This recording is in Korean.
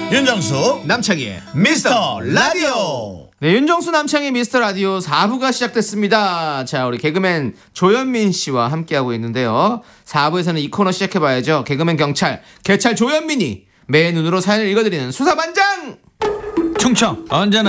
윤정수 남창희의 미스터 라디오. 네, 윤정수 남창희 미스터 라디오 4부가 시작됐습니다. 자, 우리 개그맨 조현민 씨와 함께하고 있는데요. 4부에서는 이 코너 시작해봐야죠. 개그맨 경찰 개찰 조현민이 매 눈으로 사연을 읽어드리는 수사반장. 충청 언제나